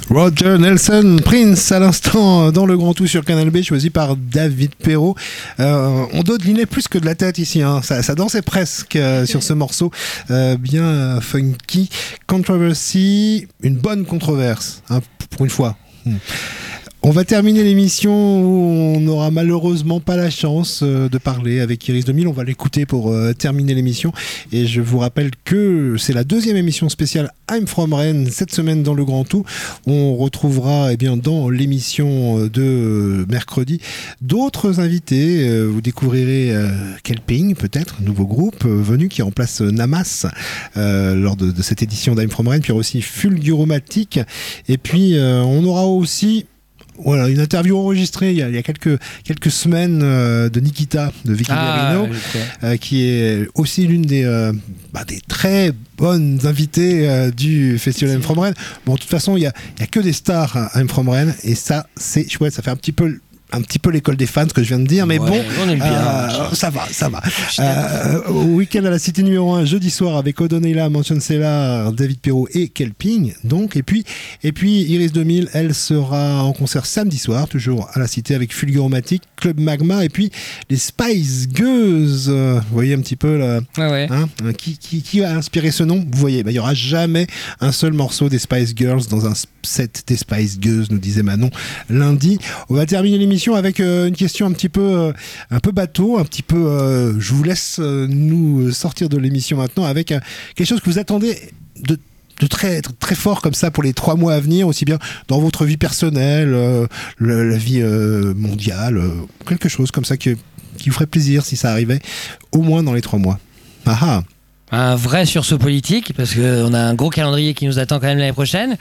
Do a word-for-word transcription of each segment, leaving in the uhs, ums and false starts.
Roger Nelson, Prince à l'instant dans le grand tout sur Canal B, choisi par David Perrault. Euh, on dodelinait plus que de la tête ici, hein. ça, ça dansait presque euh, sur ce morceau euh, bien euh, funky. Controversy, une bonne controverse, hein, pour une fois. Hmm. On va terminer l'émission où on n'aura malheureusement pas la chance euh, de parler avec Iris deux mille. On va l'écouter pour euh, terminer l'émission. Et je vous rappelle que c'est la deuxième émission spéciale I'm From Rennes cette semaine dans le Grand Tout. On retrouvera eh bien, dans l'émission de mercredi d'autres invités. Euh, vous découvrirez euh, Kelping, peut-être, nouveau groupe euh, venu qui remplace Namas euh, lors de, de cette édition d'Im From Rennes. Puis il y aura aussi Fulguromatic. Et puis euh, on aura aussi... Voilà, une interview enregistrée il y a, il y a quelques, quelques semaines euh, de Nikita, de Vicky ah, Verino, euh, qui est aussi l'une des, euh, bah, des très bonnes invitées euh, du Festival I'm From Rennes. Bon, de toute façon, il n'y a, il y a que des stars à I'm From Rennes, et ça, c'est chouette, ça fait un petit peu... un petit peu l'école des fans, ce que je viens de dire, mais ouais, bon, on est bien, euh, ça va, ça va. Euh, au week-end à la Cité numéro un, jeudi soir, avec O'Donnella, Mansion Cellar, David Perrault et Kelping, donc, et puis, et puis Iris deux mille, elle sera en concert samedi soir, toujours à la Cité, avec Fulguromatic, Club Magma, et puis les Spice Girls. Vous voyez un petit peu là, ouais, ouais. Hein, qui, qui, qui a inspiré ce nom? Vous voyez, bah, il n'y aura jamais un seul morceau des Spice Girls dans un set des Spice Girls, nous disait Manon lundi. On va terminer l'émission avec euh, une question un petit peu euh, un peu bateau, un petit peu euh, je vous laisse euh, nous sortir de l'émission maintenant avec euh, quelque chose que vous attendez de de très très fort comme ça pour les trois mois à venir, aussi bien dans votre vie personnelle, euh, le, la vie euh, mondiale, euh, quelque chose comme ça qui, qui vous ferait plaisir si ça arrivait au moins dans les trois mois. Ah ah. Un vrai sursaut politique, parce qu'on a un gros calendrier qui nous attend quand même l'année prochaine.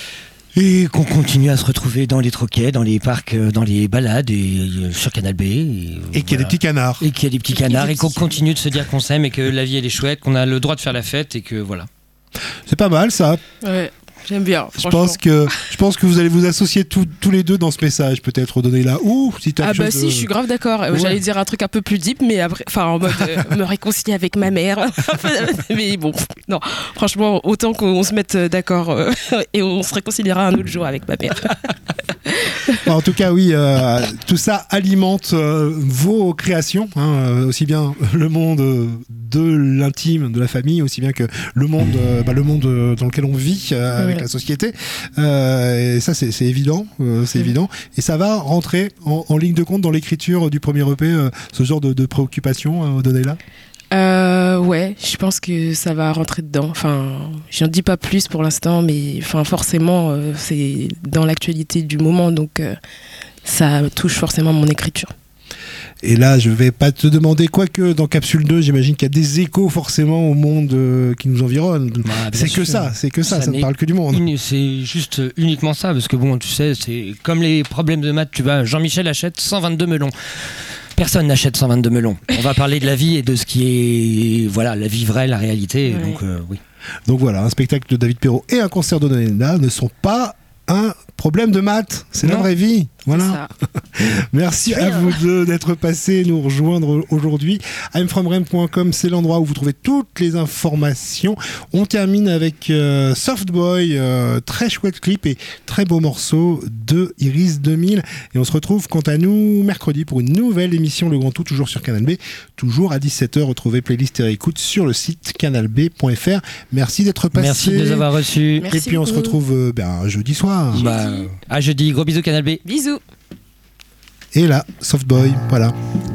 Et qu'on continue à se retrouver dans les troquets, dans les parcs, dans les balades, et euh, sur Canal B. Et, et voilà. qu'il y a des petits canards. Et qu'il y a des petits canards, et qu'on continue de se dire qu'on s'aime, et que la vie elle est chouette, qu'on a le droit de faire la fête, et que voilà. C'est pas mal ça. Ouais. J'aime bien. Je pense que je pense que vous allez vous associer tous tous les deux dans ce message, peut-être donner là. Ouh, si t'as ah bah chose si, de... je suis grave d'accord. Ouais. J'allais dire un truc un peu plus deep, mais après, enfin en mode euh, me réconcilier avec ma mère. Mais bon, non, franchement, autant qu'on se mette d'accord euh, et on se réconciliera un autre jour avec ma mère. En tout cas, oui, euh, tout ça alimente euh, vos créations, hein, aussi bien le monde euh, de l'intime, de la famille, aussi bien que le monde, euh, bah, le monde euh, dans lequel on vit euh, avec ouais. la société. Euh, et ça, c'est, c'est évident, euh, c'est ouais. évident. Et ça va rentrer en, en ligne de compte dans l'écriture du premier E P, euh, ce genre de, de préoccupation, euh, Donella. Euh, ouais, je pense que ça va rentrer dedans. Enfin, j'en dis pas plus pour l'instant, mais enfin, forcément, euh, c'est dans l'actualité du moment, donc euh, ça touche forcément mon écriture. Et là, je vais pas te demander, quoique dans Capsule deux, j'imagine qu'il y a des échos forcément au monde euh, qui nous environne. Bah, c'est sûr. que ça, c'est que ça, ça, ça ne parle que du monde. Une, c'est juste uniquement ça, parce que bon, tu sais, c'est comme les problèmes de maths, tu vas, Jean-Michel achète cent vingt-deux melons. Personne n'achète cent vingt-deux melons. On va parler de la vie et de ce qui est, voilà, la vie vraie, la réalité. Ouais. Donc, euh, oui. Donc voilà, un spectacle de David Perrault et un concert de Donella ne sont pas un problème de maths. C'est non. La vraie vie. Voilà. Merci à vous deux d'être passés nous rejoindre aujourd'hui. I'm from rennes point com, c'est l'endroit où vous trouvez toutes les informations. On termine avec euh, Soft Boy, euh, très chouette clip et très beau morceau de Iris deux mille. Et on se retrouve quant à nous mercredi pour une nouvelle émission Le Grand Tout, toujours sur Canal B, toujours à dix-sept heures. Retrouvez playlist et réécoute sur le site canal b point f r. Merci d'être passés. Merci de nous avoir reçus. Merci et puis on beaucoup. se retrouve euh, ben, jeudi soir. Jeudi. Bah, à jeudi, gros bisous Canal B. Bisous. Et là, Soft Boy, voilà.